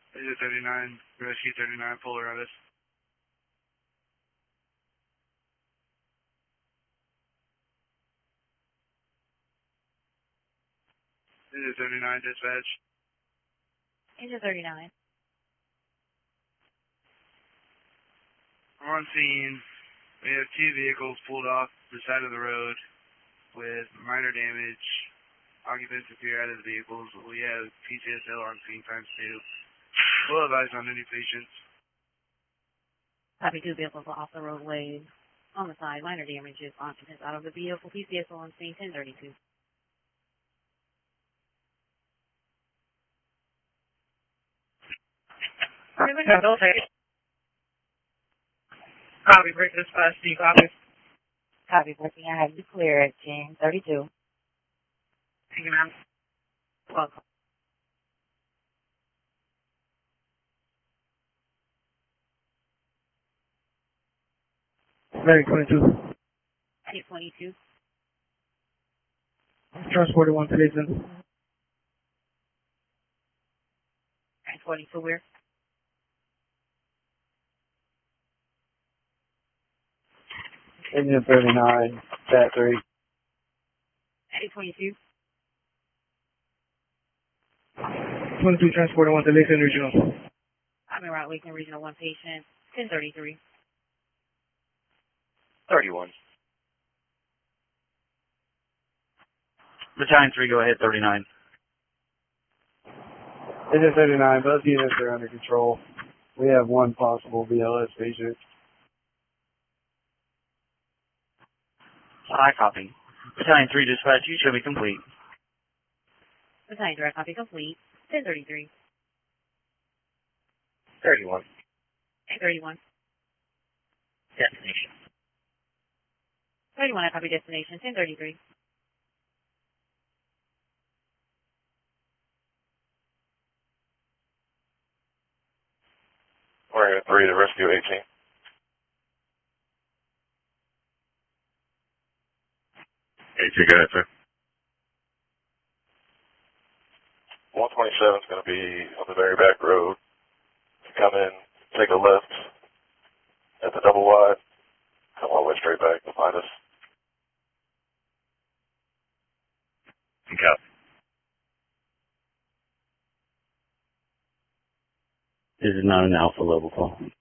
Is it 39, Rescue 39, Polar Avis. Is it 39, dispatch. Is it 39? We're on scene. We have two vehicles pulled off the side of the road with minor damage. Occupants appear out of the vehicles. We have PCSL on scene times 2. We'll advise on any patients. Copy, 2 vehicles are off the roadway on the side. Minor damages. Occupants out of the vehicle. PCSL on scene 1032. Copy, break dispatch, D, copy. Copy, working. I have you clear at 1032. Thank you, ma'am. Welcome. Very 22. 822. Transported 1 to Jason. 42, where? Engine 39, Stat 3. 822. 22 transported 1 to Jason Regional. I'm in Route Lakeland Regional 1 patient. 1033. 31. Battalion 3, go ahead, 39. Engine 39, both units are under control. We have one possible BLS patient. I copy. Battalion 3, dispatch, you should be complete. Battalion direct copy complete. 1033. 31. 31. Destination. 31, I copy destination. 1033. We're 3 to rescue 18. 18, go ahead, sir. 127 is going to be on the very back road. To come in, take a left at the double wide, come all the way straight back to find us. Okay. This is not an alpha level call.